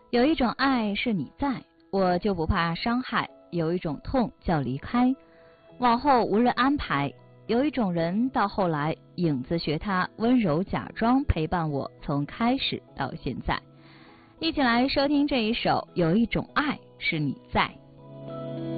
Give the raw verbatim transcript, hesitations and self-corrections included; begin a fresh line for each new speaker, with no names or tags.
有一种爱是你在，我就不怕伤害；有一种痛叫离开，往后无人安排。有一种人到后来，影子学他温柔假装陪伴我，从开始到现在。一起来收听这一首《有一种爱是你在》。